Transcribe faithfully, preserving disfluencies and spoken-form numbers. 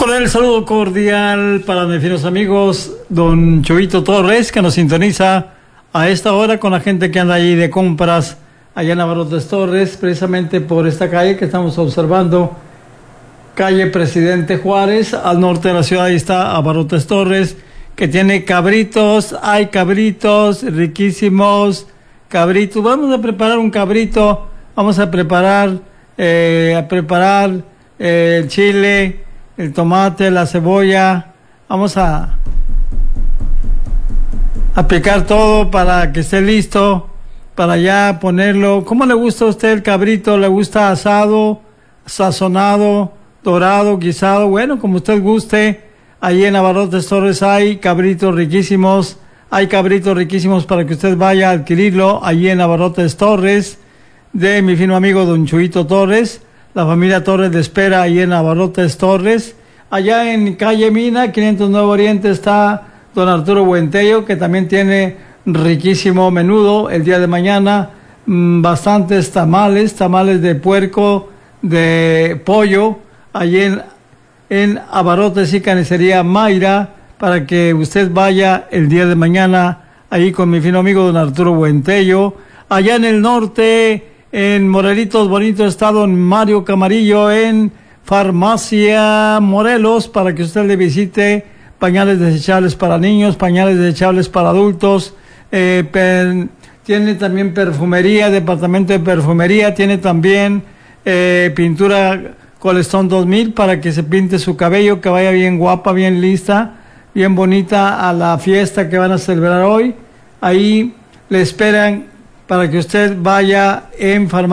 Con el saludo cordial para mis finos amigos, don Chovito Torres, que nos sintoniza a esta hora con la gente que anda allí de compras allá en Abarrotes Torres, precisamente por esta calle que estamos observando, calle Presidente Juárez, al norte de la ciudad. Ahí está Abarrotes Torres, que tiene cabritos, hay cabritos riquísimos, cabritos. Vamos a preparar un cabrito, vamos a preparar, eh, a preparar eh, el chile, el tomate, la cebolla. Vamos a, a picar todo para que esté listo, para ya ponerlo. ¿Cómo le gusta a usted el cabrito? ¿Le gusta asado, sazonado, dorado, guisado? Bueno, como usted guste. Allí en Abarrotes Torres hay cabritos riquísimos, hay cabritos riquísimos para que usted vaya a adquirirlo allí en Abarrotes Torres, de mi fino amigo don Chuito Torres. La familia Torres le espera ahí en Abarrotes Torres. Allá en calle Mina, quinientos nueve Oriente, está don Arturo Buentello, que también tiene riquísimo menudo el día de mañana. Mmm, bastantes tamales, tamales de puerco, de pollo, allí en, en Abarrotes y Carnicería Mayra, para que usted vaya el día de mañana ahí con mi fino amigo don Arturo Buentello. Allá en el norte, en Morelitos Bonito, está don Mario Camarillo en Farmacia Morelos, para que usted le visite. Pañales desechables para niños, pañales desechables para adultos. Eh, per, tiene también perfumería, departamento de perfumería. Tiene también eh, pintura Colestón dos mil para que se pinte su cabello, que vaya bien guapa, bien lista, bien bonita a la fiesta que van a celebrar hoy. Ahí le esperan para que usted vaya en farmacia.